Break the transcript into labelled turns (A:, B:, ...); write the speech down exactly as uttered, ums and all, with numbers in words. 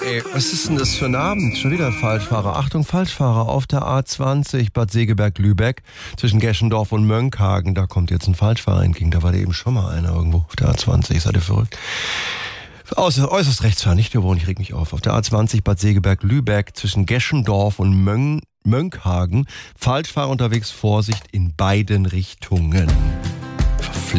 A: ey, was ist denn das für ein Abend? Schon wieder Falschfahrer. Achtung, Falschfahrer auf der A zwanzig Bad Segeberg-Lübeck zwischen Geschendorf und Mönckehagen. Da kommt jetzt ein Falschfahrer entgegen. Da war da eben schon mal einer irgendwo auf der A zwanzig. Seid ihr verrückt? Äußerst, äußerst rechtsfahren, nicht mehr wohnen, ich reg mich auf. Auf der A zwanzig Bad Segeberg-Lübeck zwischen Geschendorf und Mön- Mönckehagen. Falschfahrer unterwegs, Vorsicht in beiden Richtungen. Verflixt.